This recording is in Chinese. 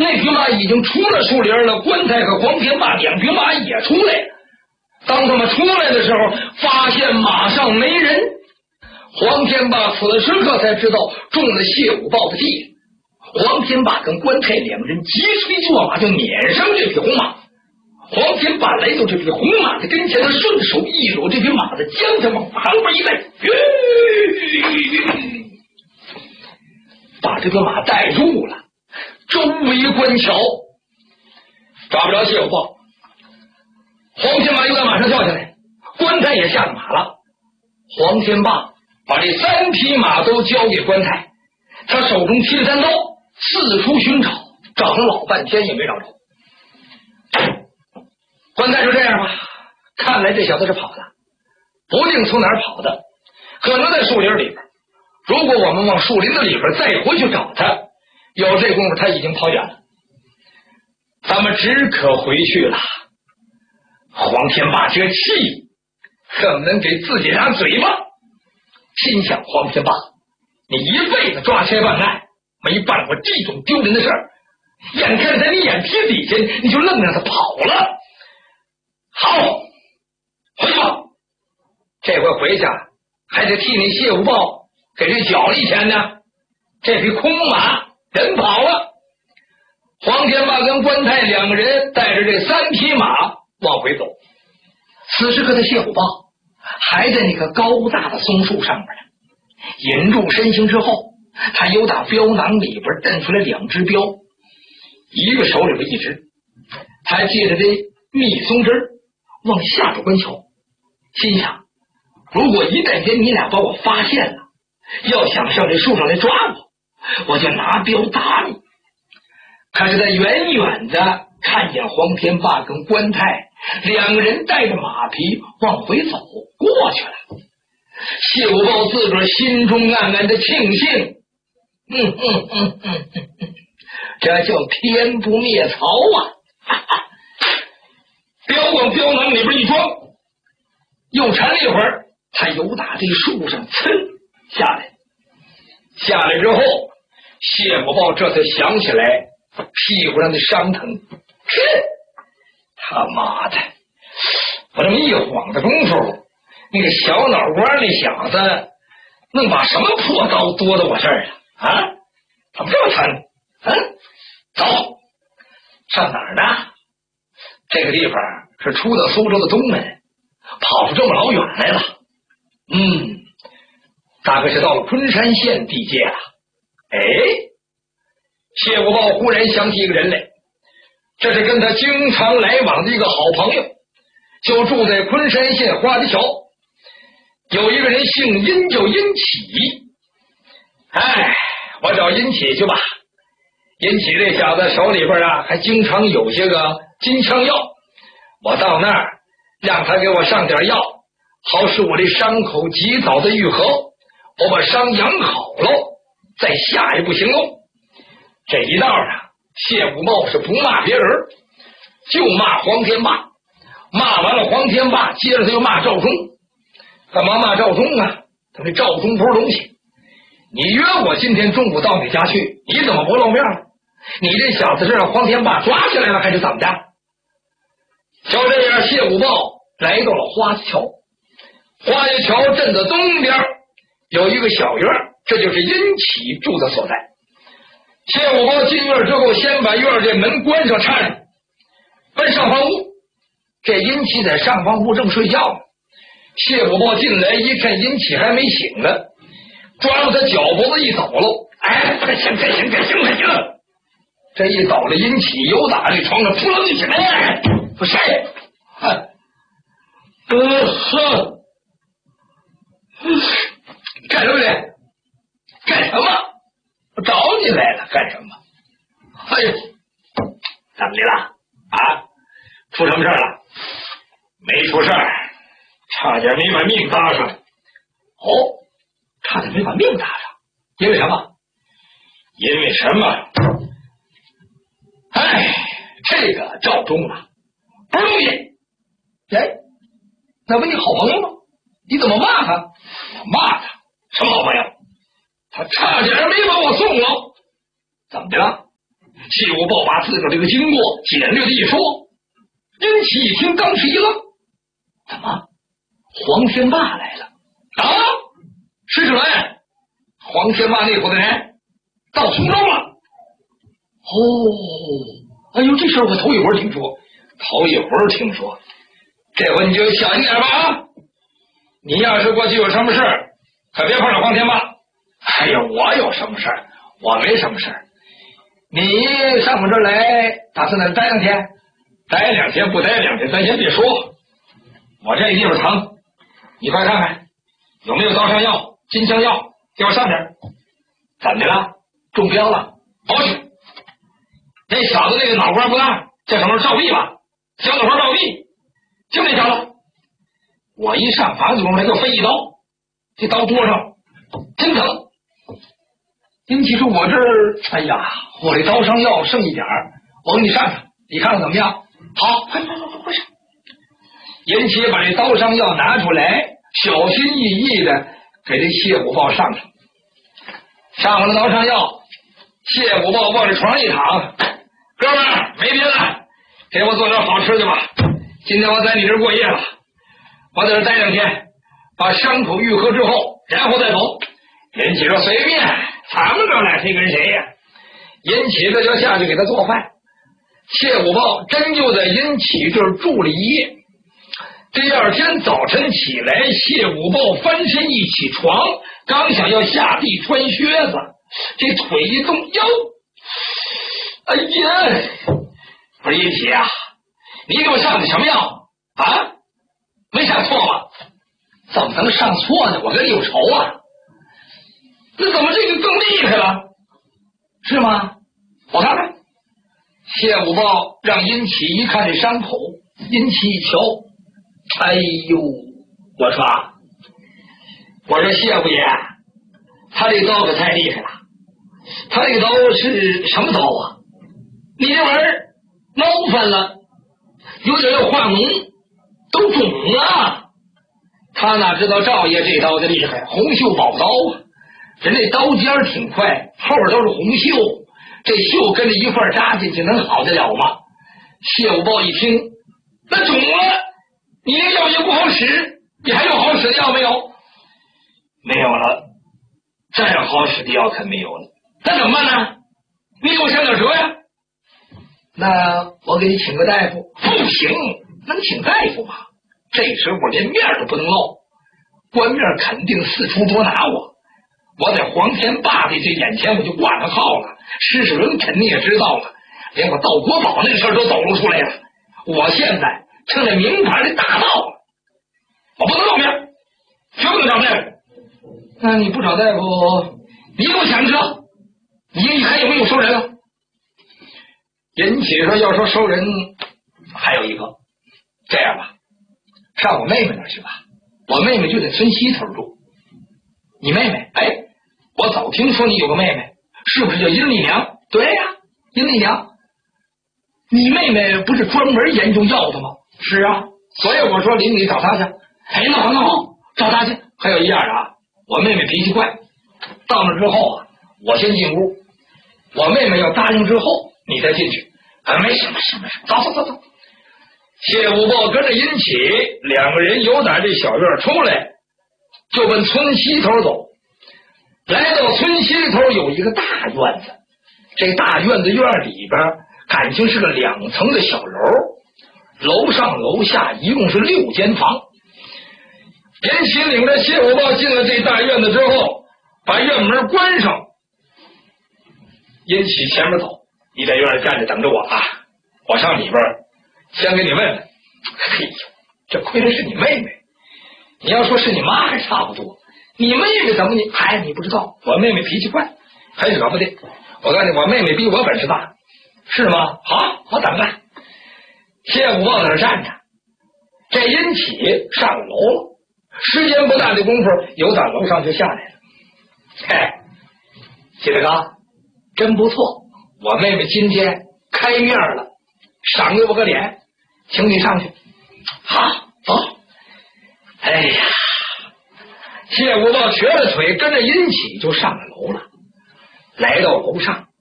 那匹马已经出了树林了，关太和黄天霸两匹马也出来了。当他们出来的时候，发现马上没人。黄天霸此时刻才知道中了谢武豹的计。黄天霸跟关太两人急催坐马，就撵上这匹红马。黄天霸来到这匹红马的跟前，他顺手一搂这匹马的缰，他往旁边一带，把这匹马带住了。周围观瞧，抓不着谢武豹。黄天霸又在马上跳下来，关太也下了马了。黄天霸把这3匹马都交给关太，他手中提着单刀，四处寻找，找了老半天也没找着。关太说：“这样吧，看来这小子是跑的，不定从哪儿跑的，可能在树林里边。如果我们往树林子里边再回去找他，有这功夫他已经跑远了，咱们只可回去了。”黄天霸这气恨不能给自己张嘴巴，心想：黄天霸，你一辈子抓车办案，没办过这种丢人的事儿，眼看在你眼皮底下，你就愣让他跑了。好，回去吧。这回回去还得替你谢武豹给这缴了一钱呢。这匹空马人跑了。黄天霸跟关太两个人带着这3匹马往回走。此时刻的谢武豹还在那个高大的松树上面呢。引入身形之后，他由打镖囊里边蹬出来2只镖，一个手里边一只，他借着这密松枝往下边观瞧，心想：如果一旦间你俩把我发现了，要想上这树上来抓我就拿镖打你。可是在远远的看见黄天霸跟关太两个人带着马匹往回走过去了。谢武豹自个儿心中暗暗的庆幸，这叫天不灭曹啊！镖往镖囊里边一装，又沉了一会儿，他由打这树上噌下来之后，谢武豹这才想起来屁股上的伤疼。他妈的，我这么一晃的功夫，那个小脑瓜那小子能把什么破刀多到我这儿啊？怎么这么疼？走，上哪儿呢？这个地方是出到苏州的东门，跑出这么老远来了。大概是到了昆山县地界了。谢武豹忽然想起一个人来，这是跟他经常来往的一个好朋友，就住在昆山县花家桥。有一个人姓殷，叫殷启。我找殷启去吧。殷启这小子手里边还经常有些个金枪药，我到那儿让他给我上点药，好使我这伤口及早的愈合，我把伤养好了再下一步行动。这一道谢武豹是不骂别人，就骂黄天霸。骂完了黄天霸，接着他又骂赵忠。干嘛骂赵忠啊？他这赵忠不是东西，你约我今天中午到你家去，你怎么不露面了？你这小子是让黄天霸抓起来了还是怎么着？就这样，谢武豹来到了花子桥。花家桥镇的东边有一个小院，这就是殷启住的所在。谢武豹进院之后，先把院这门关上，插上，奔上房屋。这殷启在上房屋正睡觉呢。谢武豹进来一看，殷启还没醒呢，抓住他脚脖子一抖喽。行。这一抖了，殷启由打这床上扑棱一起来，不是干什么来？干什么？我找你来了，干什么？怎么的了？出什么事了？没出事儿，差点没把命搭上。差点没把命搭上，因为什么？因为什么？这个赵忠不是东西。那不你好朋友吗？你怎么骂他？我骂他什么好朋友？他差点没把我送了。怎么的了？ 谢武豹把自个这个经过简略的一说，殷启一听，当时一愣：怎么，黄天霸来了啊？施主任，黄天霸那伙的人到崇州了。哦，哎呦，这事儿我头一回听说，这回你就小心点吧啊！你要是过去有什么事，可别碰上黄天霸。哎呀，我有什么事？我没什么事。你上我这儿来，打算在这待2天？待2天不待2天，咱先别说。我这地方疼，你快看看有没有刀伤药、金枪药，给我上点。怎么的了？中标了？不是，那小子那个脑瓜不大，叫什么赵壁吧？小脑瓜赵壁，就那小子。我一上房子中，他就飞一刀，这刀多上，真疼。殷启说：“我这儿，哎呀，我这刀伤药剩一点儿，我给你上上，你看看怎么样？”好，快上！殷启把这刀伤药拿出来，小心翼翼的给这谢武豹上。上了刀伤药，谢武豹往这床上一躺，哥们儿没别的，给我做点好吃的吧。今天我在你这儿过夜了，我在这儿待2天，把伤口愈合之后，然后再走。殷启说：“随便。”咱们这来谁跟谁呀？殷启这就下去给他做饭。谢武豹真就在殷启这儿住了一夜。第2天早晨起来，谢武豹翻身一起床，刚想要下地穿靴子，这腿一动，哟，哎呀！不是殷启啊，你给我上的什么药啊？没上错吧？怎么能上错呢？我跟你有仇啊！那怎么这个更厉害了？是吗？我看看。谢武豹让殷启一看这伤口，殷启一瞧，哎呦！我说谢府爷，他这刀可太厉害了。他这个刀是什么刀啊？你这玩意儿冒犯了，有点要化脓，都肿了。他哪知道赵爷这刀的厉害，红袖宝刀啊！人这刀尖挺快，后边都是红袖，这袖跟着一块扎进去，能好得了吗？谢武豹一听，那肿了，你那药也不好使，你还有好使的药没有？没有了，再好使的药可没有了。那怎么办呢？你给我上点辙呀！那我给你请个大夫。不行，能请大夫吗？这时候我连面都不能露，官面肯定四处捉拿我。我在黄天霸的这眼前我就挂上号了，施世伦肯定也知道了，连我盗国宝那个事儿都抖露出来了。我现在成了名牌的大盗了，我不能露面，绝不能找大夫。那你不找大夫，你给我想辙，你还有没有收人了？殷启说：“要说收人，还有一个，这样吧，上我妹妹那儿去吧，我妹妹就在村西头住。你妹妹？哎，我早听说你有个妹妹，是不是叫殷丽娘？对呀，殷丽娘。你妹妹不是专门研究药的吗？是啊，所以我说邻里找她去。哎，那好，找她去。还有一样啊，我妹妹脾气怪，到那之后啊，我先进屋，我妹妹要答应之后，你再进去。没什么，走。谢武豹跟着殷启2个人由打这小院出来，就奔村西头走。来到村西头有一个大院子，这大院子院里边感情是个2层的小楼，楼上楼下一共是6间房。殷启领着谢武豹进了这大院子之后，把院门关上。殷启前面走，你在院里站着等着我啊，我上里边先给你问问。嘿呦，这亏的是你妹妹，你要说是你妈还差不多，你妹妹怎么你不知道，我妹妹脾气怪，还惹不得。我告诉你，我妹妹比我本事大，是吗？好，我等着。谢武豹在那站着，这殷启上楼了，时间不大的功夫，由打楼上就下来了。嘿，谢大哥，真不错，我妹妹今天开面了，赏给我个脸，请你上去。好，走。哎呀，谢武豹瘸着腿跟着殷启就上了楼了。来到楼上，